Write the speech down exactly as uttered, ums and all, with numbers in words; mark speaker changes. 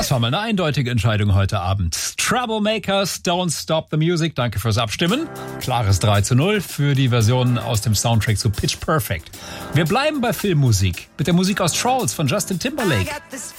Speaker 1: Das war mal eine eindeutige Entscheidung heute Abend. Troublemakers, Don't Stop the Music. Danke fürs Abstimmen. Klares drei zu null für die Version aus dem Soundtrack zu Pitch Perfect. Wir bleiben bei Filmmusik mit der Musik aus Trolls von Justin Timberlake.